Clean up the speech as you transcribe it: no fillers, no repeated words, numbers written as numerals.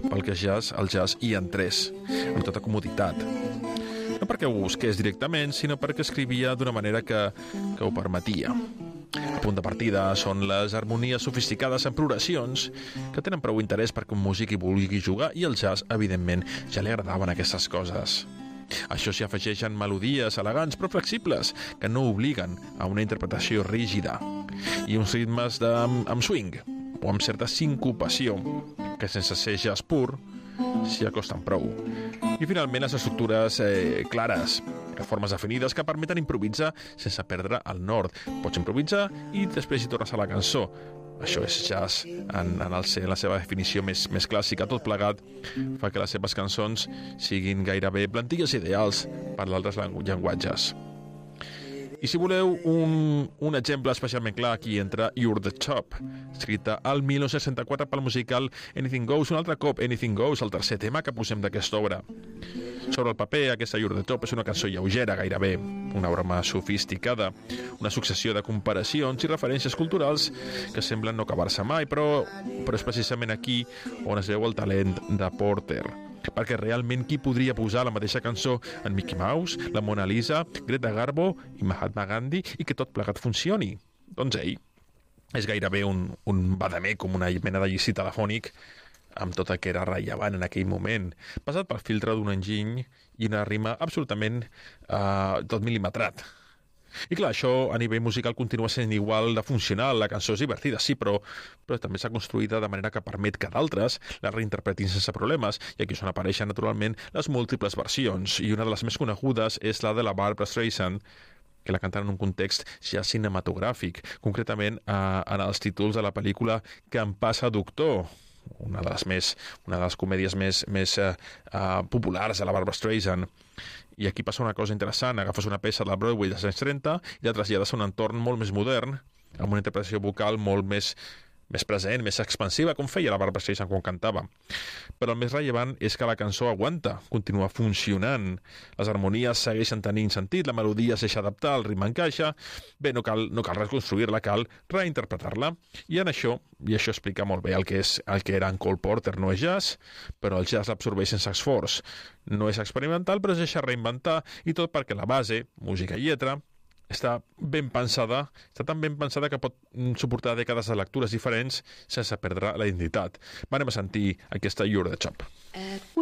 pel que el jazz hi entrés, amb tota comoditat. No perquè ho busqués directament, sinó perquè escrivia d'una manera que ho permetia. El punt de partida són les harmonies sofisticades en progressions que tenen prou interès perquè un músic hi vulgui jugar, i el jazz, evidentment, ja li agradaven aquestes coses. Això s'hi afegeixen melodies elegants però flexibles que no obliguen a una interpretació rígida, i uns ritmes amb swing o amb certa sincopació que, sense ser jazz pur, s'hi acosten prou. I finalment les estructures clares, formes definides que permeten improvisar sense perdre el nord. Pots improvisar i després hi tornes a la cançó. Això és jazz en la seva definició més clàssica. Tot plegat fa que les seves cançons siguin gairebé plantilles ideals per a altres llenguatges. I si voleu un exemple especialment clar, aquí entra You're the Top, escrita al 1964 pel musical Anything Goes. Un altre cop, Anything Goes, el tercer tema que posem d'aquesta obra. Sobre el paper, aquesta You're the Top és una cançó lleugera, gairebé una broma sofisticada, una successió de comparacions i referències culturals que semblen no acabar-se mai, però és precisament aquí on es veu el talent de Porter. Perquè realment qui podria posar la mateixa cançó en Mickey Mouse, la Mona Lisa, Greta Garbo i Mahatma Gandhi, i que tot plegat funcioni? Doncs ell és gairebé un badamer, com una mena de llici telefònic amb tot el que era rellevant en aquell moment, passat pel filtre d'un enginy i una rima absolutament tot mil·limetrat. I clar, això a nivell musical continua sent igual de funcional. La cançó és divertida, sí, però també s'ha construïda de manera que permet que d'altres la reinterpretin sense problemes, i aquí són apareixen naturalment les múltiples versions, i una de les més conegudes és la de la Barbra Streisand, que la canten en un context ja cinematogràfic, concretament en els títols de la pel·lícula Que em passa, doctor?, una de les comèdies més populars de la Barbra Streisand. I aquí passa una cosa interessant: agafes una peça de Broadway dels anys 30 i la trasllades a un entorn molt més modern, amb una interpretació vocal molt més present, més expansiva, com feia la Barbra Streisand quan cantava. Però el més rellevant és que la cançó aguanta, continua funcionant, les harmonies segueixen tenint sentit, la melodia es deixa adaptar, el ritme encaixa. Bé, no cal reconstruir-la, cal reinterpretar-la, i això explica molt bé el que era en Cole Porter. No és jazz, però el jazz l'absorbeix sense esforç. No és experimental, però es deixa reinventar, i tot perquè la base, música i lletra, està ben pensada, està tan ben pensada que pot suportar dècades de lectures diferents sense perdre la identitat. Anem a sentir aquesta You're the Top.